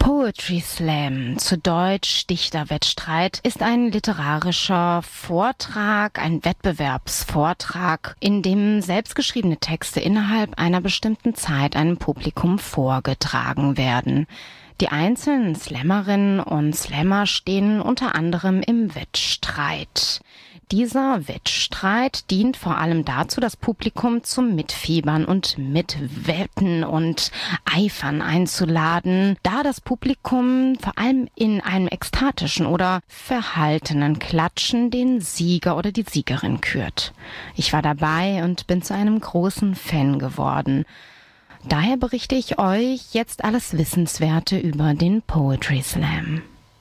Poetry Slam, zu Deutsch Dichterwettstreit, ist ein literarischer Vortrag, ein Wettbewerbsvortrag, in dem selbstgeschriebene Texte innerhalb einer bestimmten Zeit einem Publikum vorgetragen werden. Die einzelnen Slammerinnen und Slammer stehen unter anderem im Wettstreit. Dieser Wettstreit dient vor allem dazu, das Publikum zum Mitfiebern und Mitwetten und Eifern einzuladen, da das Publikum vor allem in einem ekstatischen oder verhaltenen Klatschen den Sieger oder die Siegerin kürt. Ich war dabei und bin zu einem großen Fan geworden. Daher berichte ich euch jetzt alles Wissenswerte über den Poetry Slam.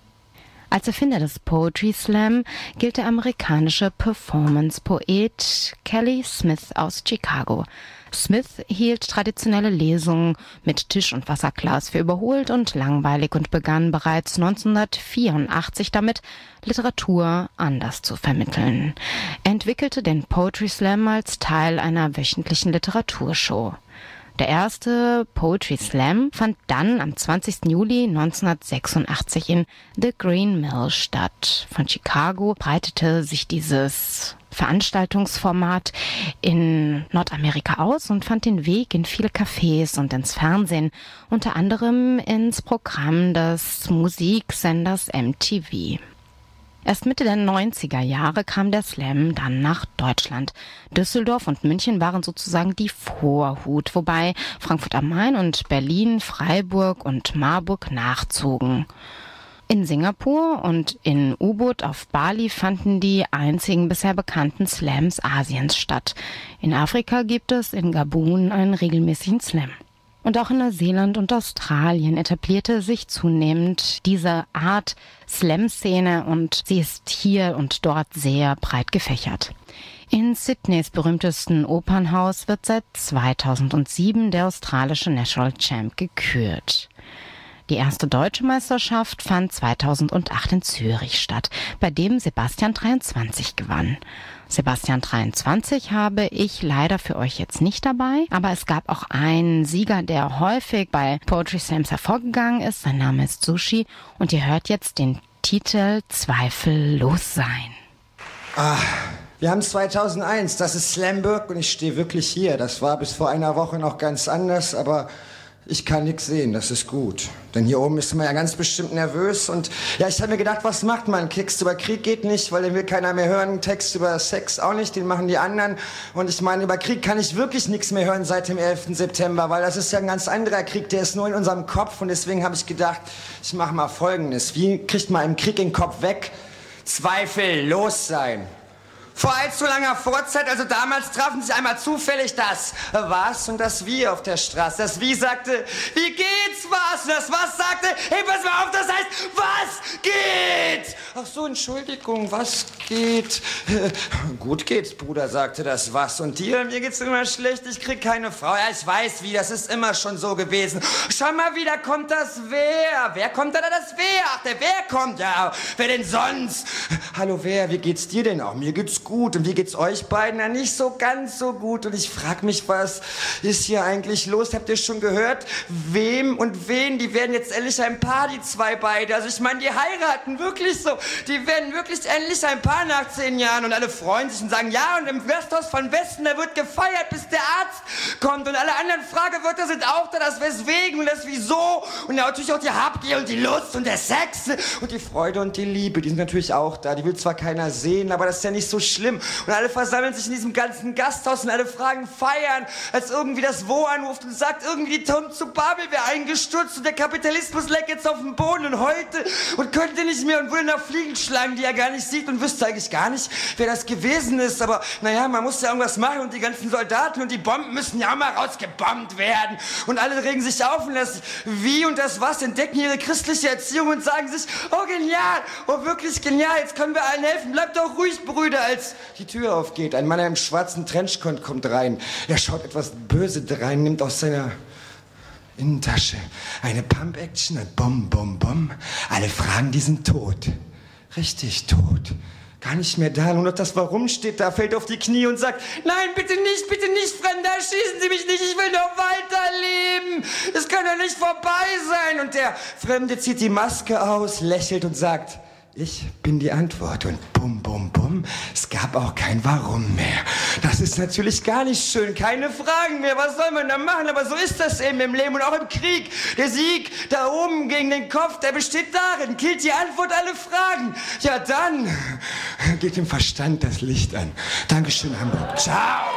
Als Erfinder des Poetry Slam gilt der amerikanische Performance-Poet Kelly Smith aus Chicago. Smith hielt traditionelle Lesungen mit Tisch- und Wasserglas für überholt und langweilig und begann bereits 1984 damit, Literatur anders zu vermitteln. Er entwickelte den Poetry Slam als Teil einer wöchentlichen Literaturshow. Der erste Poetry Slam fand dann am 20. Juli 1986 in The Green Mill statt. Von Chicago breitete sich dieses Veranstaltungsformat in Nordamerika aus und fand den Weg in viele Cafés und ins Fernsehen, unter anderem ins Programm des Musiksenders MTV. Erst Mitte der 90er Jahre kam der Slam dann nach Deutschland. Düsseldorf und München waren sozusagen die Vorhut, wobei Frankfurt am Main und Berlin, Freiburg und Marburg nachzogen. In Singapur und in Ubud auf Bali fanden die einzigen bisher bekannten Slams Asiens statt. In Afrika gibt es in Gabun einen regelmäßigen Slam. Und auch in Neuseeland und Australien etablierte sich zunehmend diese Art Slam-Szene und sie ist hier und dort sehr breit gefächert. In Sydneys berühmtesten Opernhaus wird seit 2007 der australische National Champ gekürt. Die erste deutsche Meisterschaft fand 2008 in Zürich statt, bei dem Sebastian 23 gewann. Sebastian 23 habe ich leider für euch jetzt nicht dabei, aber es gab auch einen Sieger, der häufig bei Poetry Slams hervorgegangen ist. Sein Name ist Sushi und ihr hört jetzt den Titel Zweifellos sein. Wir haben 2001, das ist Slamburg und ich stehe wirklich hier. Das war bis vor einer Woche noch ganz anders, aber ich kann nichts sehen, das ist gut. Denn hier oben ist man ja ganz bestimmt nervös und ja, ich habe mir gedacht, was macht man? Text über Krieg geht nicht, weil den will keiner mehr hören. Text über Sex auch nicht, den machen die anderen. Und ich meine, über Krieg kann ich wirklich nichts mehr hören seit dem 11. September, weil das ist ja ein ganz anderer Krieg, der ist nur in unserem Kopf. Und deswegen habe ich gedacht, ich mache mal Folgendes. Wie kriegt man einen Krieg in den Kopf weg? Zweifellos sein. Vor allzu langer Vorzeit, also damals, trafen sich einmal zufällig das Was und das Wie auf der Straße. Das Wie sagte, wie geht's, was? Und das Was sagte, hey, pass mal auf, das heißt, was geht? Ach so, Entschuldigung, was geht? Gut geht's, Bruder, sagte das Was. Und dir, mir geht's immer schlecht, ich krieg keine Frau. Ja, ich weiß wie, das ist immer schon so gewesen. Schau mal, wieder kommt das Wer. Wer kommt da das Wer? Ach, der Wer kommt, ja, wer denn sonst? Hallo, Wer, wie geht's dir denn auch? Mir geht's gut. Und wie geht's euch beiden? Ja, nicht so ganz so gut. Und ich frag mich, was ist hier eigentlich los? Habt ihr schon gehört? Wem und wen? Die werden jetzt endlich ein Paar, die zwei beide. Also ich meine, die heiraten wirklich so. Die werden wirklich endlich ein Paar nach 10 Jahren. Und alle freuen sich und sagen, ja, und im Gasthaus von Westen, da wird gefeiert, bis der Arzt kommt. Und alle anderen Fragewörter sind auch da, das Weswegen und das Wieso. Und natürlich auch die Habgier und die Lust und der Sex und die Freude und die Liebe. Die sind natürlich auch da. Die will zwar keiner sehen, aber das ist ja nicht so schlimm. Und alle versammeln sich in diesem ganzen Gasthaus und alle fragen feiern, als irgendwie das Wo anruft und sagt, irgendwie die Tom zu Babel wäre eingestürzt und der Kapitalismus leckt jetzt auf den Boden und heute und könnte nicht mehr und würde nach Fliegen schlagen, die er gar nicht sieht und wüsste eigentlich gar nicht, wer das gewesen ist. Aber naja, man muss ja irgendwas machen und die ganzen Soldaten und die Bomben müssen ja auch mal rausgebombt werden. Und alle regen sich auf und das Wie und das Was entdecken ihre christliche Erziehung und sagen sich, oh genial, oh wirklich genial, jetzt können wir allen helfen, bleibt doch ruhig, Brüder, als die Tür aufgeht. Ein Mann in einem schwarzen Trenchcoat kommt rein. Er schaut etwas böse drein, nimmt aus seiner Innentasche eine Pump-Action und Bom, Bom, Bom. Alle fragen, die sind tot. Richtig tot. gar nicht mehr da. Nur noch das Warum steht da, fällt auf die Knie und sagt, nein, bitte nicht, Fremder, schießen Sie mich nicht, ich will noch weiterleben. Es kann doch nicht vorbei sein. Und der Fremde zieht die Maske aus, lächelt und sagt, ich bin die Antwort. Und bum, bum, bum, es gab auch kein Warum mehr. Das ist natürlich gar nicht schön, keine Fragen mehr, was soll man da machen? Aber so ist das eben im Leben und auch im Krieg. Der Sieg da oben gegen den Kopf, der besteht darin, killt die Antwort alle Fragen. Ja, dann geht dem Verstand das Licht an. Dankeschön, Hamburg. Ciao.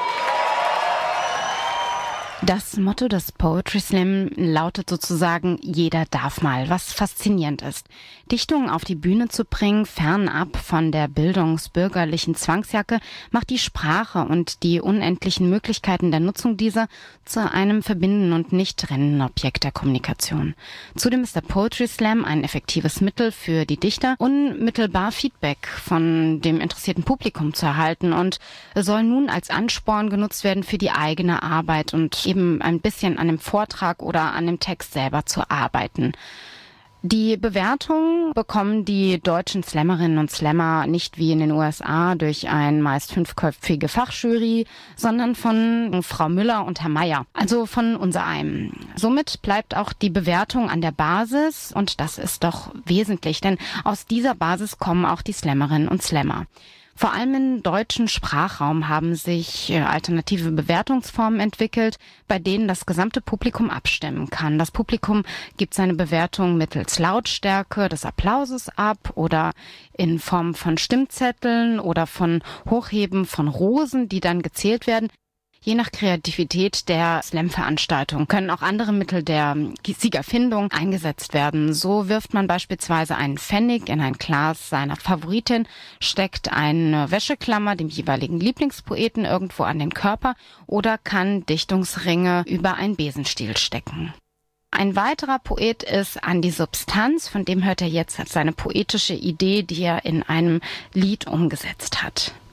Das Motto des Poetry Slam lautet sozusagen, jeder darf mal, was faszinierend ist. Dichtungen auf die Bühne zu bringen, fernab von der bildungsbürgerlichen Zwangsjacke, macht die Sprache und die unendlichen Möglichkeiten der Nutzung dieser zu einem verbindenden und nicht trennenden Objekt der Kommunikation. Zudem ist der Poetry Slam ein effektives Mittel für die Dichter, unmittelbar Feedback von dem interessierten Publikum zu erhalten und soll nun als Ansporn genutzt werden für die eigene Arbeit und eben ein bisschen an dem Vortrag oder an dem Text selber zu arbeiten. Die Bewertung bekommen die deutschen Slammerinnen und Slammer nicht wie in den USA durch ein meist 5-köpfige Fachjury, sondern von Frau Müller und Herr Meier, also von unsereinem. Somit bleibt auch die Bewertung an der Basis und das ist doch wesentlich, denn aus dieser Basis kommen auch die Slammerinnen und Slammer. Vor allem im deutschen Sprachraum haben sich alternative Bewertungsformen entwickelt, bei denen das gesamte Publikum abstimmen kann. Das Publikum gibt seine Bewertung mittels Lautstärke des Applauses ab oder in Form von Stimmzetteln oder von Hochheben von Rosen, die dann gezählt werden. Je nach Kreativität der Slam-Veranstaltung können auch andere Mittel der Siegerfindung eingesetzt werden. So wirft man beispielsweise einen Pfennig in ein Glas seiner Favoritin, steckt eine Wäscheklammer dem jeweiligen Lieblingspoeten irgendwo an den Körper oder kann Dichtungsringe über einen Besenstiel stecken. Ein weiterer Poet ist Andi Substanz, von dem hört er jetzt seine poetische Idee, die er in einem Lied umgesetzt hat.